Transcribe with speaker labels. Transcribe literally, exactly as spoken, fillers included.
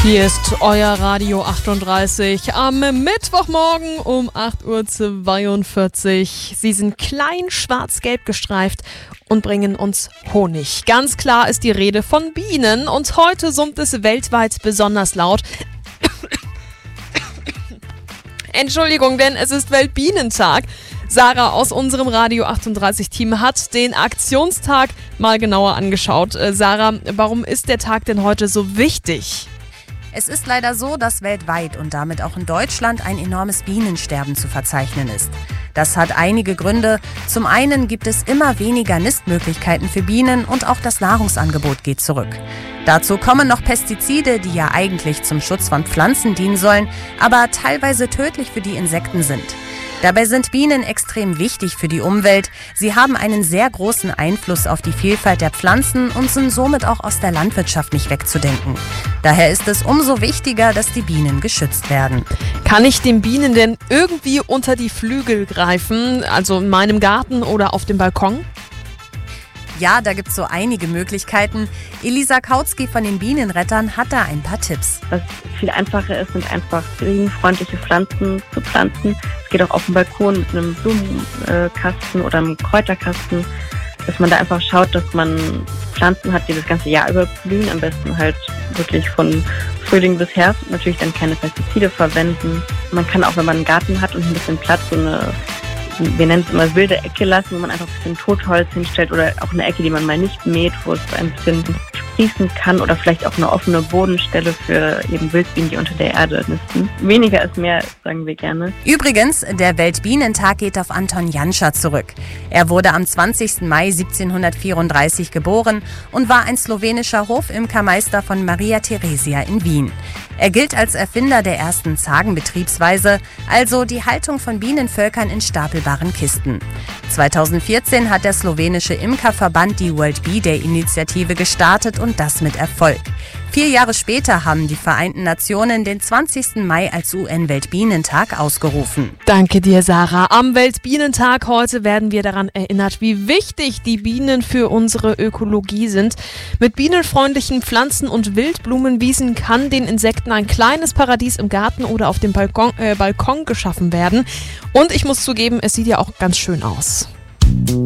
Speaker 1: Hier ist euer Radio achtunddreißig am Mittwochmorgen um acht Uhr zweiundvierzig. Sie sind klein, schwarz-gelb gestreift und bringen uns Honig. Ganz klar ist die Rede von Bienen und heute summt es weltweit besonders laut. Entschuldigung, denn es ist Weltbienentag. Sarah aus unserem Radio achtunddreißig-Team hat den Aktionstag mal genauer angeschaut. Äh, Sarah, warum ist der Tag denn heute so wichtig?
Speaker 2: Es ist leider so, dass weltweit und damit auch in Deutschland ein enormes Bienensterben zu verzeichnen ist. Das hat einige Gründe. Zum einen gibt es immer weniger Nistmöglichkeiten für Bienen und auch das Nahrungsangebot geht zurück. Dazu kommen noch Pestizide, die ja eigentlich zum Schutz von Pflanzen dienen sollen, aber teilweise tödlich für die Insekten sind. Dabei sind Bienen extrem wichtig für die Umwelt. Sie haben einen sehr großen Einfluss auf die Vielfalt der Pflanzen und sind somit auch aus der Landwirtschaft nicht wegzudenken. Daher ist es umso wichtiger, dass die Bienen geschützt werden.
Speaker 1: Kann ich den Bienen denn irgendwie unter die Flügel greifen, also in meinem Garten oder auf dem Balkon?
Speaker 2: Ja, da gibt es so einige Möglichkeiten. Elisa Kautsky von den Bienenrettern hat da ein paar Tipps.
Speaker 3: Was viel einfacher ist, sind einfach bienenfreundliche Pflanzen zu pflanzen. Es geht auch auf dem Balkon mit einem Blumenkasten oder einem Kräuterkasten, dass man da einfach schaut, dass man Pflanzen hat, die das ganze Jahr über blühen. Am besten halt wirklich von Frühling bis Herbst. Natürlich dann keine Pestizide verwenden. Man kann auch, wenn man einen Garten hat und ein bisschen Platz, so eine, wir nennen es immer wilde Ecke lassen, wo man einfach ein bisschen Totholz hinstellt oder auch eine Ecke, die man mal nicht mäht, wo es ein bisschen sprießen kann oder vielleicht auch eine offene Bodenstelle für eben Wildbienen, die unter der Erde nisten. Weniger ist mehr, sagen wir gerne.
Speaker 2: Übrigens, der Weltbienentag geht auf Anton Janša zurück. Er wurde am zwanzigsten Mai siebzehnhundertvierunddreißig geboren und war ein slowenischer Hofimkermeister von Maria Theresia in Wien. Er gilt als Erfinder der ersten Zagenbetriebsweise, also die Haltung von Bienenvölkern in stapelbaren Kisten. zweitausendvierzehn hat der slowenische Imkerverband die World Bee Day Initiative gestartet und das mit Erfolg. Vier Jahre später haben die Vereinten Nationen den zwanzigsten Mai als U N-Weltbienentag ausgerufen.
Speaker 1: Danke dir, Sarah. Am Weltbienentag heute werden wir daran erinnert, wie wichtig die Bienen für unsere Ökologie sind. Mit bienenfreundlichen Pflanzen und Wildblumenwiesen kann den Insekten ein kleines Paradies im Garten oder auf dem Balkon, äh, Balkon geschaffen werden. Und ich muss zugeben, es sieht ja auch ganz schön aus.